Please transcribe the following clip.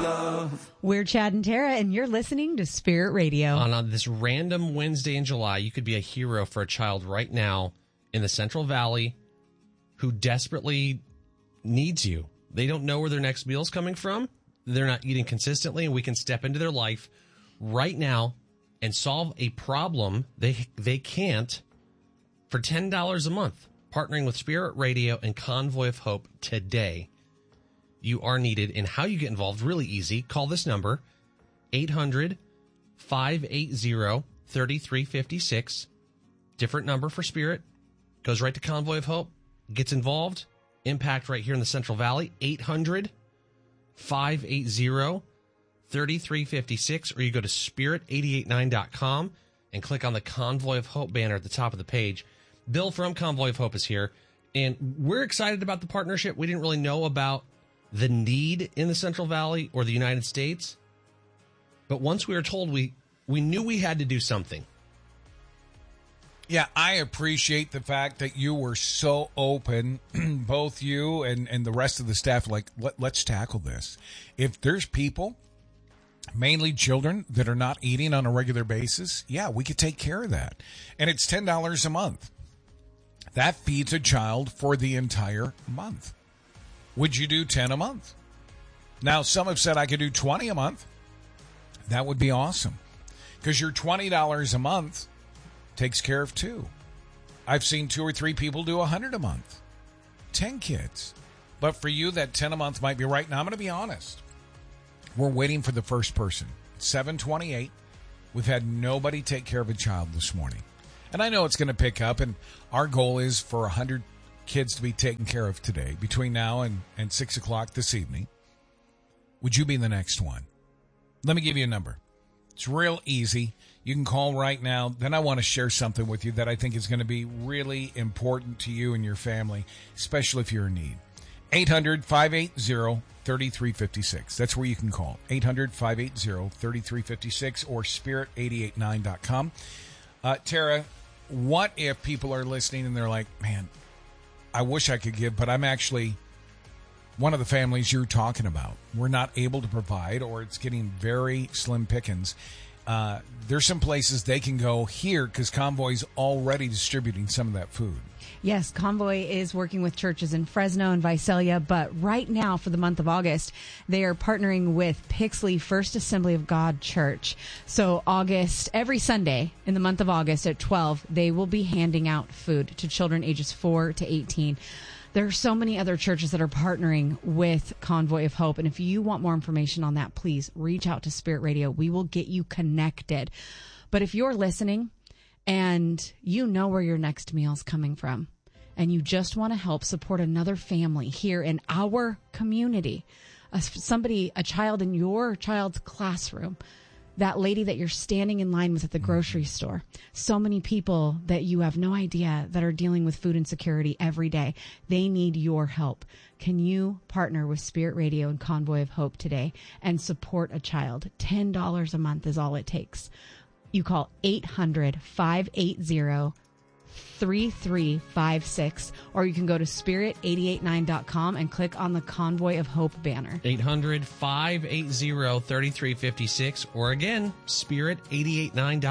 love. We're Chad and Tara, and you're listening to Spirit Radio. On this random Wednesday in July, you could be a hero for a child right now in the Central Valley who desperately needs you. They don't know where their next meal's coming from. They're not eating consistently, and we can step into their life right now and solve a problem they can't for $10 a month. Partnering with Spirit Radio and Convoy of Hope today. You are needed. And how you get involved, really easy. Call this number, 800-580-3356. Different number for Spirit. Goes right to Convoy of Hope. Gets involved. Impact right here in the Central Valley. 800-580-3356. Or you go to spirit889.com and click on the Convoy of Hope banner at the top of the page. Bill from Convoy of Hope is here, and we're excited about the partnership. We didn't really know about the need in the Central Valley or the United States, but once we were told, we knew we had to do something. Yeah, I appreciate the fact that you were so open, both you and the rest of the staff, like, let's tackle this. If there's people, mainly children, that are not eating on a regular basis, yeah, we could take care of that. And it's $10 a month. That feeds a child for the entire month. Would you do 10 a month? Now, some have said I could do 20 a month. That would be awesome. Because your $20 a month takes care of 2. I've seen 2 or 3 people do 100 a month. 10 kids. But for you, that 10 a month might be right. Now, I'm going to be honest. We're waiting for the first person. It's 7:28. We've had nobody take care of a child this morning. And I know it's going to pick up, and our goal is for 100 kids to be taken care of today, between now and 6 o'clock this evening. Would you be the next one? Let me give you a number. It's real easy. You can call right now. Then I want to share something with you that I think is going to be really important to you and your family, especially if you're in need. 800-580-3356. That's where you can call. 800-580-3356 or spirit889.com. Tara, what if people are listening and they're like, man, I wish I could give, but I'm actually one of the families you're talking about. We're not able to provide, or it's getting very slim pickings. There's some places they can go here because Convoy's already distributing some of that food. Yes, Convoy is working with churches in Fresno and Visalia, but right now for the month of August, they are partnering with Pixley First Assembly of God Church. So every Sunday in the month of August at 12, they will be handing out food to children ages 4 to 18. There are so many other churches that are partnering with Convoy of Hope. And if you want more information on that, please reach out to Spirit Radio. We will get you connected. But if you're listening and you know where your next meal is coming from, and you just want to help support another family here in our community, a child in your child's classroom, that lady that you're standing in line with at the grocery store, so many people that you have no idea that are dealing with food insecurity every day. They need your help. Can you partner with Spirit Radio and Convoy of Hope today and support a child? $10 a month is all it takes. You call 800-580-3356, or you can go to spirit889.com and click on the Convoy of Hope banner. 800-580-3356, or again, spirit889.com.